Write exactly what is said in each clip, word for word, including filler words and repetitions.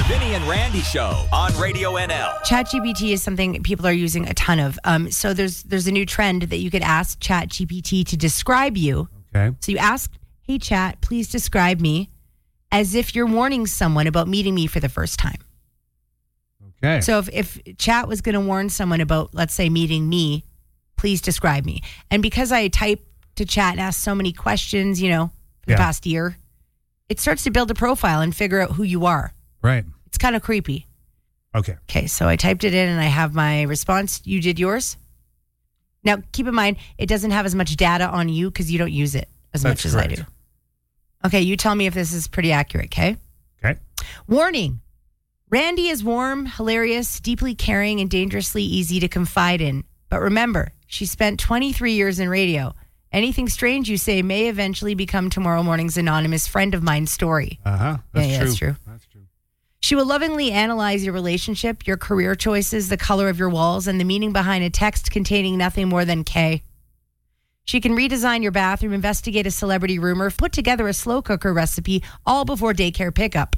Vinny and Randy Show on Radio N L. ChatGPT is something people are using a ton of. Um, so there's there's a new trend that you could ask ChatGPT to describe you. Okay. So you ask, hey, Chat, please describe me as if you're warning someone about meeting me for the first time. Okay. So if, if Chat was going to warn someone about, let's say, meeting me, please describe me. And because I type to Chat and ask so many questions, you know, for the Yeah. past year, it starts to build a profile and figure out who you are. Right. It's kind of creepy. Okay. Okay, so I typed it in and I have my response. You did yours? Now, keep in mind, it doesn't have as much data on you because you don't use it as That's much as correct. I do. Okay, you tell me if this is pretty accurate, okay? Okay. Warning. Randy is warm, hilarious, deeply caring, and dangerously easy to confide in. But remember, she spent twenty-three years in radio. Anything strange you say may eventually become tomorrow morning's anonymous friend of mine story. Uh-huh. That's Yeah, yeah, true. that's true. That's true. She will lovingly analyze your relationship, your career choices, the color of your walls, and the meaning behind a text containing nothing more than K. She can redesign your bathroom, investigate a celebrity rumor, put together a slow cooker recipe, all before daycare pickup.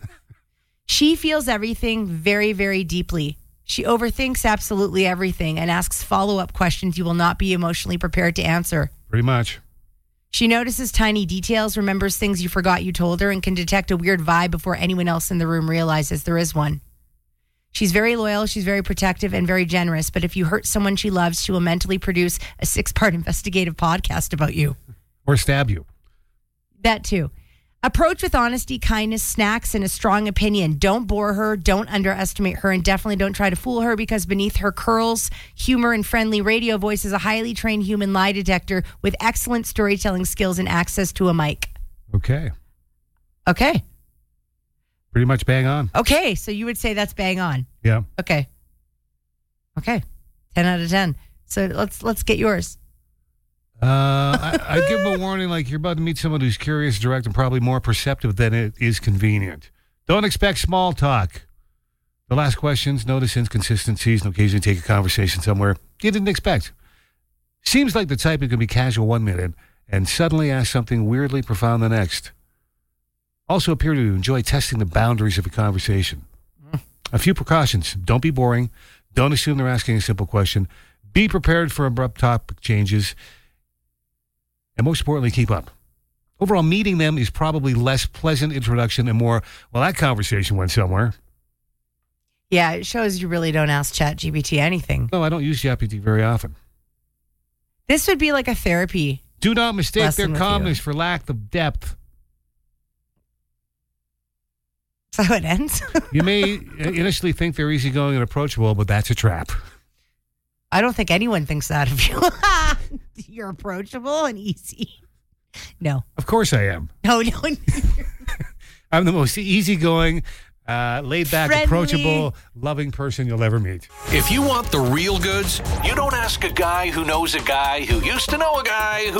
She feels everything very, very deeply. She overthinks absolutely everything and asks follow-up questions you will not be emotionally prepared to answer. Pretty much. She notices tiny details, remembers things you forgot you told her, and can detect a weird vibe before anyone else in the room realizes there is one. She's very loyal, she's very protective, and very generous, but if you hurt someone she loves, she will mentally produce a six-part investigative podcast about you. Or stab you. That too. Approach with honesty, kindness, snacks, and a strong opinion. Don't bore her, don't underestimate her, and definitely don't try to fool her because beneath her curls, humor, and friendly radio voice is a highly trained human lie detector with excellent storytelling skills and access to a mic. Okay. Okay. Pretty much bang on. Okay, so you would say that's bang on. Yeah. Okay. Okay. ten out of ten. So let's let's get yours. Uh, I, I give them a warning like you're about to meet someone who's curious, direct, and probably more perceptive than it is convenient. Don't expect small talk. They'll ask questions, notice inconsistencies, and occasionally take a conversation somewhere you didn't expect. Seems like the type who can be casual one minute and suddenly ask something weirdly profound the next. Also appear to enjoy testing the boundaries of a conversation. A few precautions. Don't be boring. Don't assume they're asking a simple question. Be prepared for abrupt topic changes. And most importantly, keep up. Overall, meeting them is probably less pleasant introduction and more, well, that conversation went somewhere. Yeah, it shows you really don't ask ChatGPT anything. No, I don't use ChatGPT very often. This would be like a therapy. Do not mistake Lesson their with calmness you. for lack of depth. Is that how it ends? You may initially think they're easygoing and approachable, but that's a trap. I don't think anyone thinks that of you. You're approachable and easy. No. Of course I am. No, no. I'm the most easygoing, uh, laid-back, Friendly. approachable, loving person you'll ever meet. If you want the real goods, you don't ask a guy who knows a guy who used to know a guy who